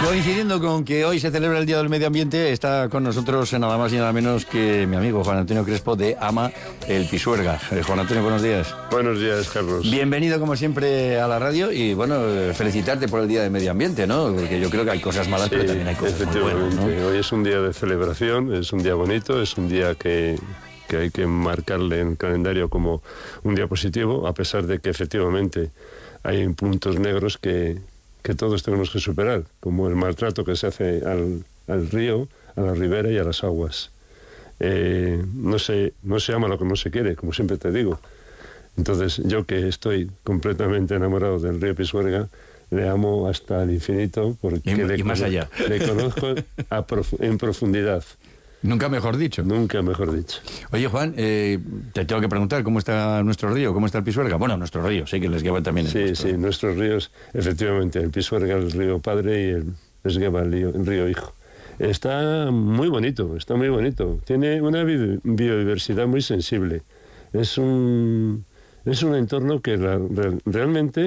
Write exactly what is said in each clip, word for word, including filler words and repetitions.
Coincidiendo con que hoy se celebra el Día del Medio Ambiente, está con nosotros nada más y nada menos que mi amigo Juan Antonio Crespo de AMA El Pisuerga. Eh, Juan Antonio, buenos días. Buenos días, Carlos. Bienvenido como siempre a la radio y bueno, felicitarte por el Día del Medio Ambiente, ¿no? Porque yo creo que hay cosas malas, sí, pero también hay cosas muy buenas, ¿no? Hoy es un día de celebración, es un día bonito, es un día que... que hay que marcarle en el calendario como un día positivo, a pesar de que efectivamente hay puntos negros que, que todos tenemos que superar, como el maltrato que se hace al, al río, a la ribera y a las aguas. Eh, no se, no se ama lo que no se quiere, como siempre te digo. Entonces, yo que estoy completamente enamorado del río Pisuerga, le amo hasta el infinito, porque y, le, y más allá. le conozco a prof, en profundidad. Nunca mejor dicho. Nunca mejor dicho. Oye, Juan, eh, te tengo que preguntar, ¿cómo está nuestro río? ¿Cómo está el Pisuerga? Bueno, nuestro río, sé que el Esgueva también es Sí, nuestro. sí, nuestros ríos, efectivamente, el Pisuerga, el río Padre y el Esgueva, el río, el río Hijo. Está muy bonito, está muy bonito. Tiene una bi biodiversidad muy sensible. Es un, es un entorno que la, re, realmente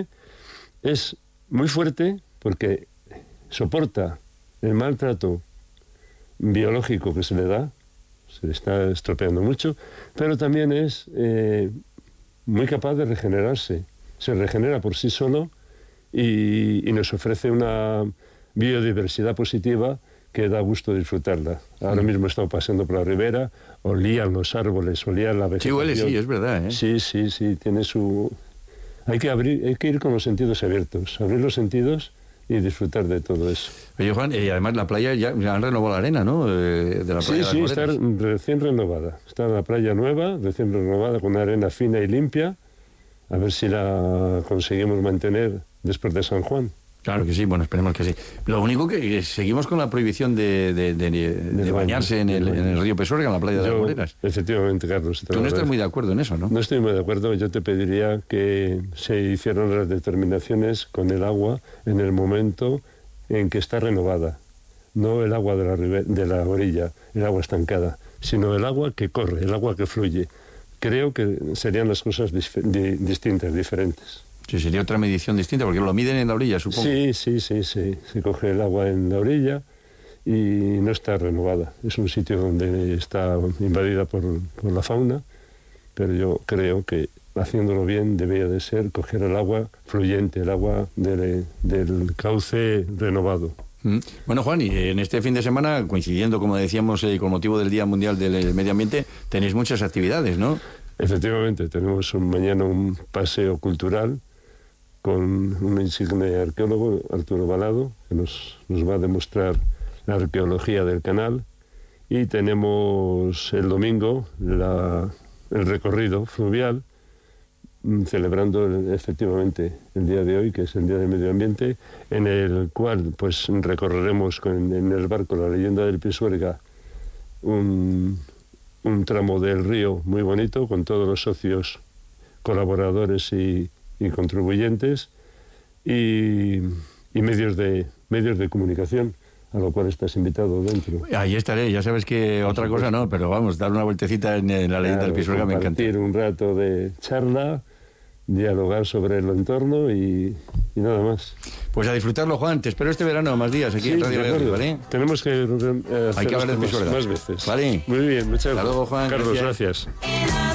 es muy fuerte porque soporta el maltrato biológico que se le da, se le está estropeando mucho, pero también es eh, muy capaz de regenerarse, se regenera por sí solo y, y nos ofrece una biodiversidad positiva que da gusto disfrutarla. Ahora mm. mismo he estado paseando por la ribera, olían los árboles, olían la vegetación. Sí, huele, sí, es verdad, ¿eh? Sí, sí, sí, tiene su... Hay que abrir, hay que ir con los sentidos abiertos, abrir los sentidos y disfrutar de todo eso. Oye, Juan, y además la playa ya, ya han renovado la arena, ¿no? Eh, de la playa sí, de sí, está recién renovada. Está la playa nueva, recién renovada, con una arena fina y limpia. A ver si la conseguimos mantener después de San Juan. Claro que sí, bueno, esperemos que sí. Lo único que seguimos con la prohibición de, de, de, de, de bañarse en el, en el río Pisuerga, en la playa de las Moreras. Efectivamente, Carlos. Tú no estás muy de acuerdo en eso, ¿no? No estoy muy de acuerdo. Yo te pediría que se hicieran las determinaciones con el agua en el momento en que está renovada. No el agua de la, de la orilla, el agua estancada, sino el agua que corre, el agua que fluye. Creo que serían las cosas di distintas, diferentes. Sí, sería otra medición distinta, porque lo miden en la orilla, supongo. Sí, sí, sí, sí. Se coge el agua en la orilla y no está renovada. Es un sitio donde está invadida por, por la fauna, pero yo creo que haciéndolo bien debería de ser coger el agua fluyente, el agua de, del cauce renovado. Mm. Bueno, Juan, y en este fin de semana, coincidiendo, como decíamos, eh, con motivo del Día Mundial del Medio Ambiente, tenéis muchas actividades, ¿no? Efectivamente, tenemos un, mañana un paseo cultural con un insigne arqueólogo, Arturo Balado, que nos, nos va a demostrar la arqueología del canal. Y tenemos el domingo la, el recorrido fluvial, celebrando el, efectivamente el día de hoy, que es el Día del Medio Ambiente, en el cual pues recorreremos con, en el barco La Leyenda del Pisuerga un, un tramo del río muy bonito, con todos los socios, colaboradores y y contribuyentes y, y medios de medios de comunicación, a lo cual estás invitado dentro. Ahí estaré, ya sabes que otra cosa no, pero vamos, dar una vueltecita en, en la Leyenda claro, del Pisuerga me encanta. Compartir un rato de charla, dialogar sobre el entorno y, y nada más. Pues a disfrutarlo, Juan. Te espero este verano más días aquí sí, en Radio Valladolid, ¿vale? Tenemos que eh, Hay que hablar del Pisuerga. Más veces. Vale. Muy bien, muchas gracias. Hasta luego, Juan. Carlos, gracias. gracias.